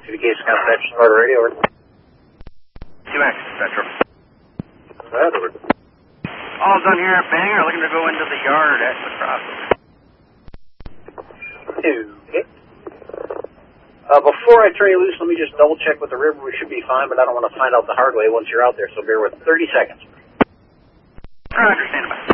Case Contact Smart Radio. T-Max, Metro. That over. All done here at Bangor, looking to go into the yard at the crossover. Okay. Before I turn you loose, let me just double check with the river. We should be fine, but I don't want to find out the hard way once you're out there, so bear with 30 seconds. Roger, stand by.